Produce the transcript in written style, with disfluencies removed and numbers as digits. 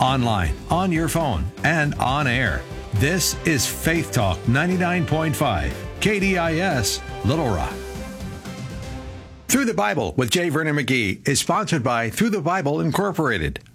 online, on your phone, and on air. This is Faith Talk 99.5, KDIS, Little Rock. Through the Bible with J. Vernon McGee is sponsored by Through the Bible Incorporated.